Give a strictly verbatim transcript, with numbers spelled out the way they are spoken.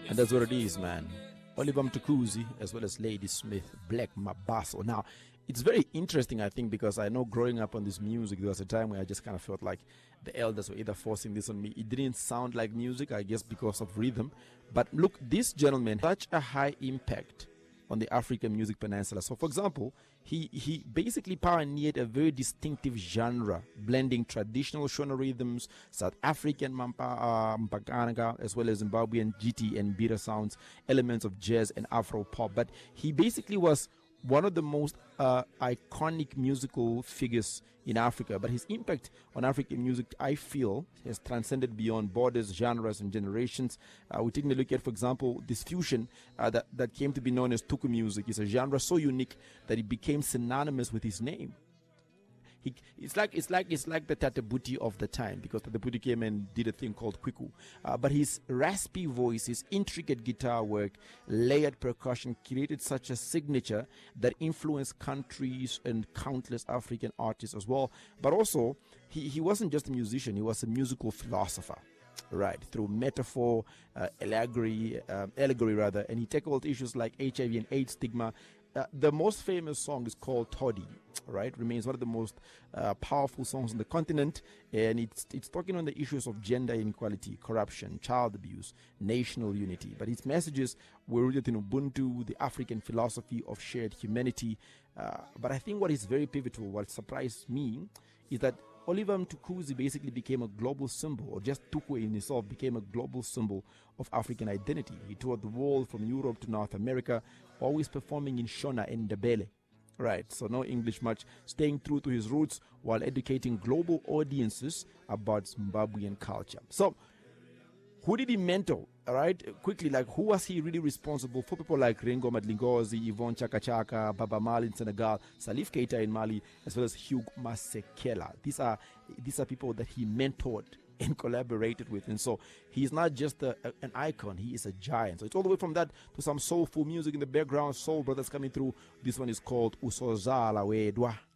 And that's what it is, man. Oliver Mtukudzi as well as Lady Smith, Black Mabaso. Now, it's very interesting, I think, because I know growing up on this music, there was a time where I just kind of felt like the elders were either forcing this on me. It didn't sound like music, I guess, because of rhythm. But look, this gentleman, such a high impact on the African music peninsula. So, for example, he, he basically pioneered a very distinctive genre, blending traditional Shona rhythms, South African mampa, uh, mpaganaga, as well as Zimbabwean G T and Bira sounds, elements of jazz and Afro pop. But he basically was one of the most uh, iconic musical figures in Africa. But his impact on African music, I feel, has transcended beyond borders, genres, and generations. Uh, we're taking a look at, for example, this fusion uh, that, that came to be known as Tuku music. It's a genre so unique that it became synonymous with his name. He, it's like it's like it's like the Tatabuti of the time, because Tatabuti came and did a thing called Kwiku. Uh, but his raspy voice, his intricate guitar work, layered percussion created such a signature that influenced countries and countless African artists as well. But also, he, he wasn't just a musician; he was a musical philosopher. Right, through metaphor, uh, allegory, uh, allegory rather, and he tackled issues like H I V and AIDS stigma. Uh, the most famous song is called Toddy, right? Remains one of the most uh, powerful songs on the continent, and it's it's talking on the issues of gender inequality, corruption, child abuse, national unity. But its messages were rooted in Ubuntu, the African philosophy of shared humanity. Uh, but I think what is very pivotal, what surprised me, is that Oliver Mtukudzi basically became a global symbol, or just Tuku in itself became a global symbol of African identity. He toured the world from Europe to North America, always performing in Shona and Ndebele. Right, so no English much, staying true to his roots while educating global audiences about Zimbabwean culture. So, who did he mentor? All right, quickly, like who was he really responsible for? People like Ringo Madlingozi, Yvonne Chaka Chaka, Baba Mal in Senegal, Salif Keita in Mali, as well as Hugh Masekela. These are these are people that he mentored and collaborated with, and so he's not just a, a, an icon, he is a giant. So it's all the way from that to some soulful music in the background, soul brothers coming through. This one is called Usozala Wedwa.